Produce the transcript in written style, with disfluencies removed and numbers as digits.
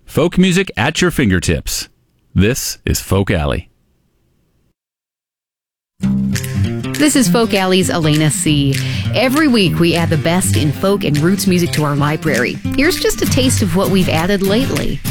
Folk music at your fingertips. This is Folk Alley. This is Folk Alley's Elena C. Every week we add the best in folk and roots music to our library. Here's just a taste of what we've added lately.